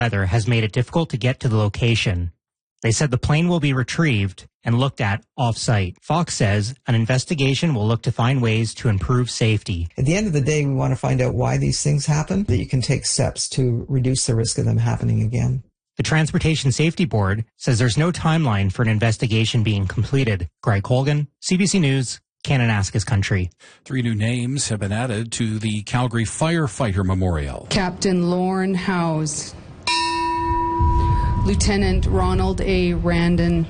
weather has made it difficult to get to the location. They said the plane will be retrieved and looked at off-site. Fox says an investigation will look to find ways to improve safety. At the end of the day, we want to find out why these things happen, that you can take steps to reduce the risk of them happening again. The Transportation Safety Board says there's no timeline for an investigation being completed. Greg Colgan, CBC News, Kananaskis Country. 3 new names have been added to the Calgary Firefighter Memorial. Captain Lorne Howes, Lieutenant Ronald A. Randon,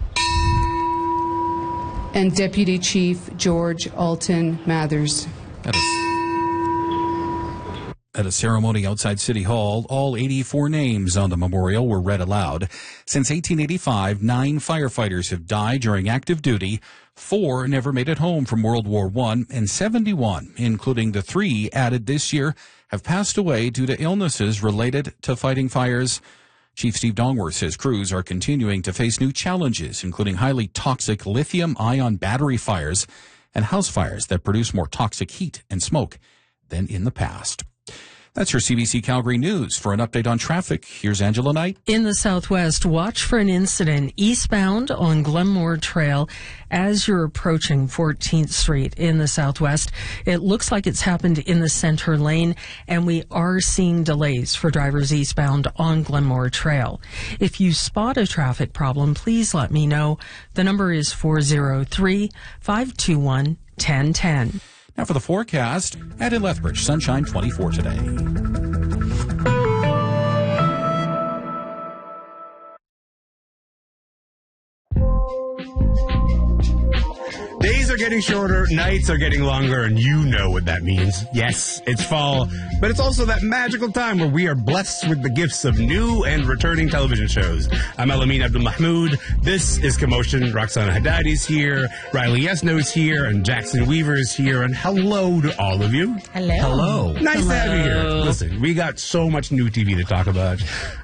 and Deputy Chief George Alton Mathers. At a ceremony outside City Hall, all 84 names on the memorial were read aloud. Since 1885, 9 firefighters have died during active duty. 4 never made it home from World War I, and 71, including the 3 added this year, have passed away due to illnesses related to fighting fires. Chief Steve Dongworth says crews are continuing to face new challenges, including highly toxic lithium-ion battery fires and house fires that produce more toxic heat and smoke than in the past. That's your CBC Calgary News. For an update on traffic, here's Angela Knight. In the southwest, watch for an incident eastbound on Glenmore Trail as you're approaching 14th Street in the southwest. It looks like it's happened in the center lane, and we are seeing delays for drivers eastbound on Glenmore Trail. If you spot a traffic problem, please let me know. The number is 403-521-1010. Now for the forecast, at Lethbridge, sunshine 24 today. Days are getting shorter, nights are getting longer, and you know what that means. Yes, it's fall, but it's also that magical time where we are blessed with the gifts of new and returning television shows. I'm Elamin Abdul-Mahmoud. This is Commotion. Roxana Haddadi's here, Riley Yesno's here, and Jackson Weaver's here, and hello to all of you. Hello. Nice to have you here. Listen, we got so much new TV to talk about.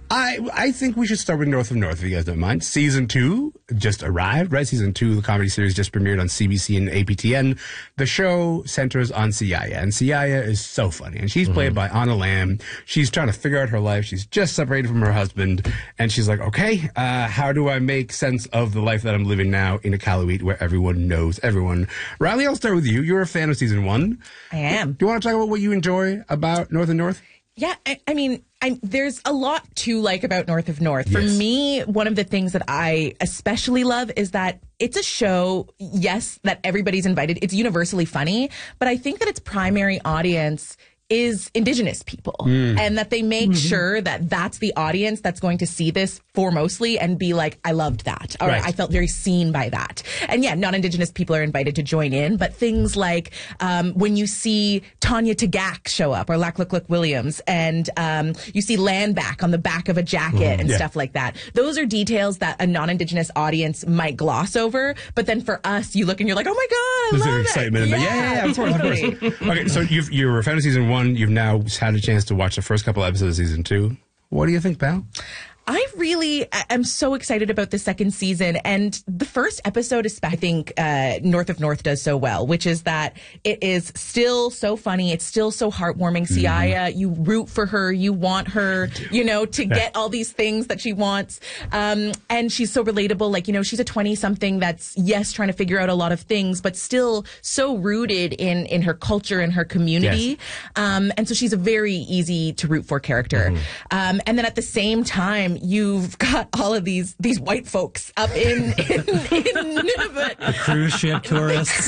I think we should start with North of North, if you guys don't mind. Season 2 just arrived, right? Season 2 of the comedy series just premiered on CBC and APTN. The show centers on Siaya, and Siaya is so funny. And she's played by Anna Lamb. She's trying to figure out her life. She's just separated from her husband, and she's like, okay, how do I make sense of the life that I'm living now in Iqaluit where everyone knows everyone? Riley, I'll start with you. You're a fan of Season 1. I am. Do you want to talk about what you enjoy about North of North? Yeah, I mean, there's a lot to like about North of North. For me, one of the things that I especially love is that it's a show, yes, that everybody's invited. It's universally funny, but I think that its primary audience is Indigenous people, and that they make sure that that's the audience that's going to see this foremostly and be like, I loved that, or I felt very seen by that. And yeah, non-Indigenous people are invited to join in, but things like when you see Tanya Tagaq show up, or Lakluk Williams, and you see land back on the back of a jacket and stuff like that. Those are details that a non-Indigenous audience might gloss over, but then for us, you look and you're like, oh my God, I There's love an excitement in there. Yeah, of course, totally. of course. Okay, so you're a fan of Season 1. You've now had a chance to watch the first couple episodes of Season 2. What do you think, pal? I really am so excited about the second season, and the first episode, I think North of North does so well, which is that it is still so funny. It's still so heartwarming. Siaya, you root for her. You want her, to get all these things that she wants. And she's so relatable. Like, she's a 20-something that's, yes, trying to figure out a lot of things, but still so rooted in her culture and her community. Yes. And so she's a very easy to root for character. And then at the same time, you've got all of these white folks up in Nunavut. The cruise ship tourists.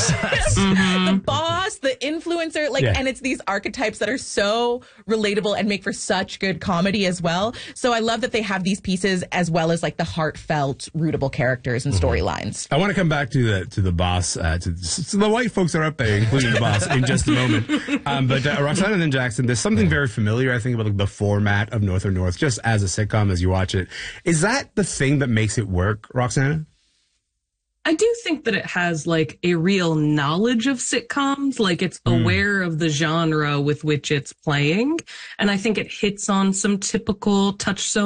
The boss, the influencer, and it's these archetypes that are so relatable and make for such good comedy as well. So I love that they have these pieces as well as like the heartfelt, rootable characters and storylines. I want to come back to the boss, to the white folks that are up there, including the boss, in just a moment. But Roxana and Jackson, there's something very familiar, I think, about like, the format of North of North, just as a sitcom as you watch it. Is that the thing that makes it work, Roxana? I do think that it has like a real knowledge of sitcoms, like it's aware of the genre with which it's playing. And I think it hits on some typical touchstone